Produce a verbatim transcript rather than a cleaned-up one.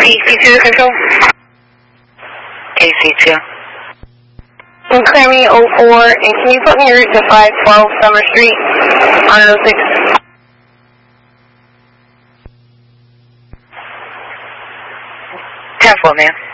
K C two to control. K C two. And clear me oh four, and can you put me route to five twelve Summer Street on oh six? ten four, man.